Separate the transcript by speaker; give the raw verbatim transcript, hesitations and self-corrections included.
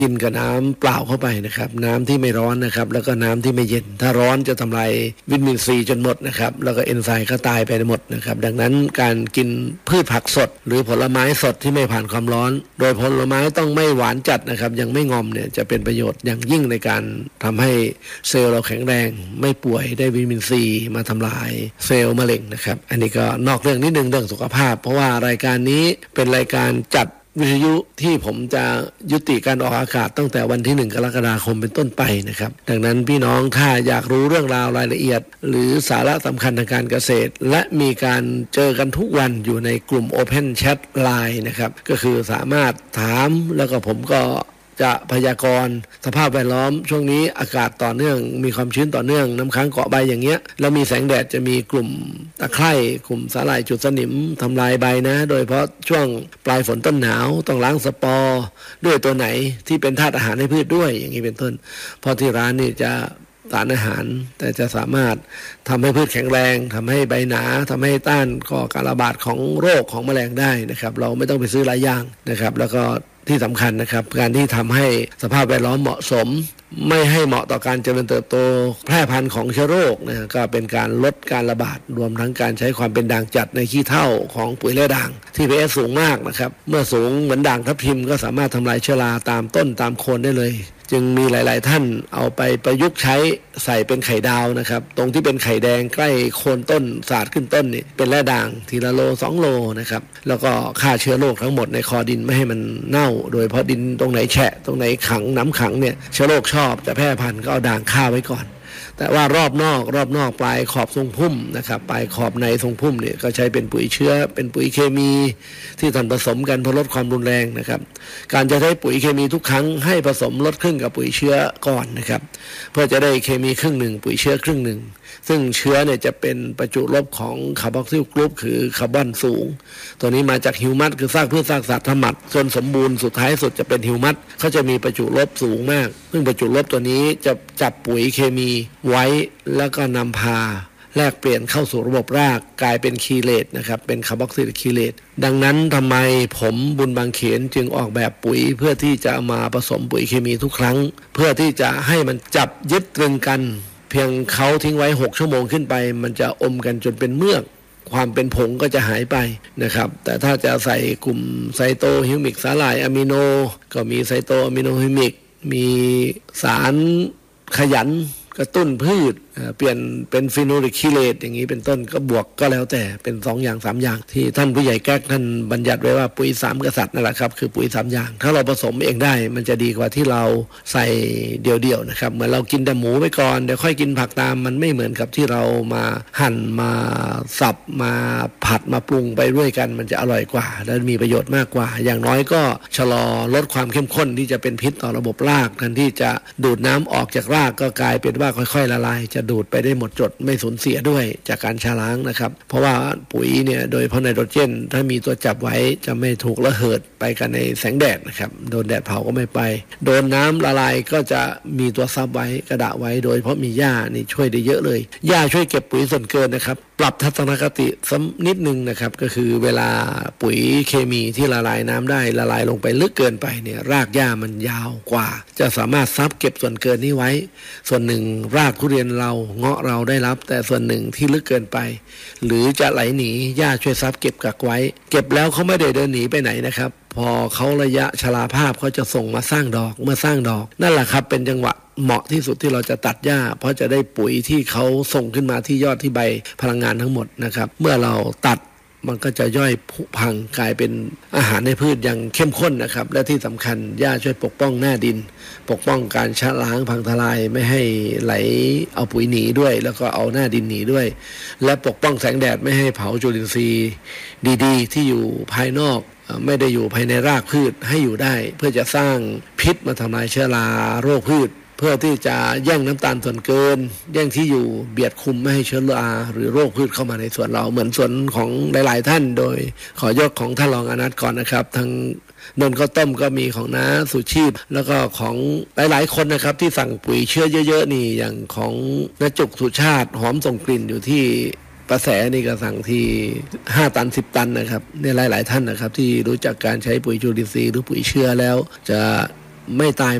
Speaker 1: กินกับน้ำเปล่าเข้าไปนะครับน้ำที่ไม่ร้อนนะครับแล้วก็น้ำที่ไม่เย็นถ้าร้อนจะทำลายวิตามินซีจนหมดนะครับแล้วก็เอนไซม์ก็ตายไปหมดนะครับดังนั้นการกินพืชผักสดหรือผลไม้สดที่ไม่ผ่านความร้อนโดยผลไม้ต้องไม่หวานจัดนะครับยังไม่งอมเนี่ยจะเป็นประโยชน์อย่างยิ่งในการทำให้เซลล์เราแข็งแรงไม่ป่วยได้วิตามินซีมาทำลายเซลล์มะเร็งนะครับอันนี้ก็นอกเรื่องนิดนึงเรื่องสุขภาพเพราะว่ารายการนี้เป็นรายการจัดวิทยุที่ผมจะยุติการออกอากาศตั้งแต่วันที่หนึ่งกรกฎาคมเป็นต้นไปนะครับดังนั้นพี่น้องถ้าอยากรู้เรื่องราวรายละเอียดหรือสาระสำคัญทางการเกษตรและมีการเจอกันทุกวันอยู่ในกลุ่ม Open Chat ไลน์ นะครับก็คือสามารถถามแล้วก็ผมก็จะพยากรณ์สภาพแวดล้อมช่วงนี้อากาศต่อเนื่องมีความชื้นต่อเนื่องน้ำค้างเกาะใบอย่างเงี้ยแล้วมีแสงแดดจะมีกลุ่มตะไคร่กลุ่มสาหร่ายจุดสนิมทำลายใบนะโดยเฉพาะช่วงปลายฝนต้นหนาวต้องล้างสปอร์ด้วยตัวไหนที่เป็นธาตุอาหารให้พืชด้วยอย่างนี้เป็นต้นเพราะที่ร้านนี่จะสารอาหารแต่จะสามารถทำให้พืชแข็งแรงทำให้ใบหนาทำให้ต้านก่อการระบาดของโรคของแมลงได้นะครับเราไม่ต้องไปซื้อหลายอย่างนะครับแล้วก็ที่สำคัญนะครับการที่ทำให้สภาพแวดล้อมเหมาะสมไม่ให้เหมาะต่อการเจริญเติบโตแพร่พันธุ์ของเชื้อโรคนะก็เป็นการลดการระบาดรวมทั้งการใช้ความเป็นด่างจัดในขี้เถ้าของปุ๋ยและด่างที่ พี เอช สูงมากนะครับเมื่อสูงเหมือนด่างทับทิมก็สามารถทำลายเชื้อราตามต้นตามโคนได้เลยจึงมีหลายๆท่านเอาไปประยุกต์ใช้ใส่เป็นไข่ดาวนะครับตรงที่เป็นไข่แดงใกล้โคนต้นสาดขึ้นต้นนี่เป็นแร่ด่างทีละโลสองโลนะครับแล้วก็ฆ่าเชื้อโรคทั้งหมดในคอดินไม่ให้มันเน่าโดยเพราะดินตรงไหนแฉะตรงไหนขังน้ำขังเนี่ยเชื้อโรคชอบจะแพร่พันธุ์ก็เอาด่างฆ่าไว้ก่อนแต่ว่ารอบนอกรอบนอกปลายขอบทรงพุ่มนะครับปลายขอบในทรงพุ่มเนี่ยก็ใช้เป็นปุ๋ยเชื้อเป็นปุ๋ยเคมีที่ท่านผสมกันเพื่อลดความรุนแรงนะครับการจะใช้ปุ๋ยเคมีทุกครั้งให้ผสมลดครึ่งกับปุ๋ยเชื้อก่อนนะครับเพื่อจะได้เคมีครึ่งหนึ่งปุ๋ยเชื้อครึ่งหนึ่งซึ่งเชื้อเนี่ยจะเป็นประจุลบของคาร์บอกซิลกรุ๊ปคือคาร์บอนสูงตัวนี้มาจากฮิวมัสคือซากพืชซากสัตว์ทมัดจนสมบูรณ์สุดท้ายสุดจะเป็นฮิวมัสเขาจะมีประจุลบสูงมากซึ่งประจุลบตัวนี้จะจับปุ๋ยเคมีไว้แล้วก็นำพาแลกเปลี่ยนเข้าสู่ระบบรากกลายเป็นคีเลตนะครับเป็นคาร์บอกซิลคีเลตดังนั้นทำไมผมบุญบางเขนจึงออกแบบปุ๋ยเพื่อที่จะมาผสมปุ๋ยเคมีทุกครั้งเพื่อที่จะให้มันจับยึดตรึงกันเพียงเขาทิ้งไว้หกชั่วโมงขึ้นไปมันจะอมกันจนเป็นเมือกความเป็นผงก็จะหายไปนะครับแต่ถ้าจะใส่กลุ่มไซโตฮิวมิกสาหร่ายอะมิโนก็มีไซโตอะมิโนฮิวมิกมีสารขยันกระตุ้นพืชเปลี่ยนเป็นฟีโนลิกคีเลตอย่างนี้เป็นต้นก็บวกก็แล้วแต่เป็นสองอย่างสามอย่างที่ท่านผู้ใหญ่แก๊กท่านบัญญัติไว้ว่าปุ๋ยสามกษัตริย์นั่นแหละครับคือปุ๋ยสามอย่างถ้าเราผสมเองได้มันจะดีกว่าที่เราใส่เดี่ยวๆนะครับเหมือนเรากินแต่หมูไปก่อนเดี๋ยวค่อยกินผักตามมันไม่เหมือนกับที่เรามาหั่นมาสับมาผัดมาปรุงไปด้วยกันมันจะอร่อยกว่าและมีประโยชน์มากกว่าอย่างน้อยก็ชะลอลดความเข้มข้นที่จะเป็นพิษต่อระบบรากแทนที่จะดูดน้ำออกจากรากก็กลายเป็นว่าค่อยๆละลายจะดูดไปได้หมดจดไม่สูญเสียด้วยจากการชะล้างนะครับเพราะว่าปุ๋ยเนี่ยโดยเพราะไนโตรเจนถ้ามีตัวจับไว้จะไม่ถูกระเหิดไปกันในแสงแดดนะครับโดนแดดเผาก็ไม่ไปโดนน้ำละลายก็จะมีตัวซับไว้กระดาษไว้โดยเพราะมีหญ้านี่ช่วยได้เยอะเลยหญ้าช่วยเก็บปุ๋ยส่วนเกินนะครับปรับทัศนคติสักนิดนึงนะครับก็คือเวลาปุ๋ยเคมีที่ละลายน้ำได้ละลายลงไปลึกเกินไปเนี่ยรากหญ้ามันยาวกว่าจะสามารถซับเก็บส่วนเกินนี้ไว้ส่วนหนึ่งรากทุเรียนเราเงาะเราได้รับแต่ส่วนหนึ่งที่ลึกเกินไปหรือจะไหลหนีหญ้าช่วยซับเก็บกักไว้เก็บแล้วเขาไม่ได้เดินหนีไปไหนนะครับพอเขาระยะชราภาพเขาจะส่งมาสร้างดอกเมื่อสร้างดอกนั่นแหละครับเป็นจังหวะเหมาะที่สุดที่เราจะตัดหญ้าเพราะจะได้ปุ๋ยที่เขาส่งขึ้นมาที่ยอดที่ใบพลังงานทั้งหมดนะครับเมื่อเราตัดมันก็จะย่อยผุพังกลายเป็นอาหารในพืชอย่างเข้มข้นนะครับและที่สำคัญหญ้าช่วยปกป้องหน้าดินปกป้องการชะล้างพังทลายไม่ให้ไหลเอาปุ๋ยหนีด้วยแล้วก็เอาหน้าดินหนีด้วยและปกป้องแสงแดดไม่ให้เผาจุลินทรีย์ดีๆที่อยู่ภายนอกไม่ได้อยู่ภายในรากพืชให้อยู่ได้เพื่อจะสร้างพิษมาทำลายเชื้อราโรคพืชเพื่อที่จะแย่งน้ำตาลส่วนเกินแย่งที่อยู่เบียดคุมไม่ให้เชื้อราหรือโรคพืชเข้ามาในสวนเราเหมือนสวนของหลายๆท่านโดยขอยกของท่านรองอนัทก่อนนะครับทางนนท์ข้าวต้มก็มีของน้าสุชีพแล้วก็ของหลายๆคนนะครับที่สั่งปุ๋ยเชื้อเยอะๆนี่อย่างของณจุกสุชาติหอมส่งกลิ่นอยู่ที่กระแสนี่ก็สั่งที่ห้าตันสิบตันนะครับเนี่ยหลายๆท่านนะครับที่รู้จักการใช้ปุ๋ยจุลินทรีย์หรือปุ๋ยเชื้อแล้วจะไม่ตาย